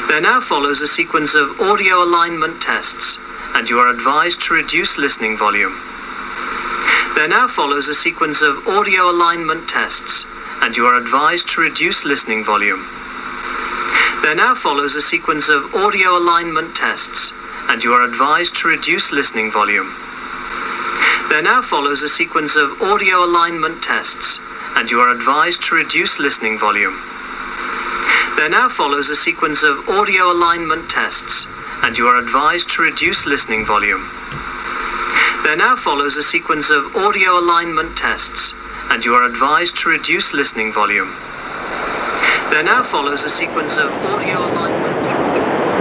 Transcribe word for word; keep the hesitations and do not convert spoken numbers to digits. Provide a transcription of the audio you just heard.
There now follows a sequence of audio alignment tests, and you are advised to reduce listening volume. There now follows a sequence of audio alignment tests, and you are advised to reduce listening volume. There now follows a sequence of audio alignment tests, and you are advised to reduce listening volume. There now follows a sequence of audio alignment tests, and you are advised to reduce listening volume. There now follows a sequence of audio alignment tests, and you are advised to reduce listening volume. There now follows a sequence of audio alignment tests, and you are advised to reduce listening volume. There now follows a sequence of audio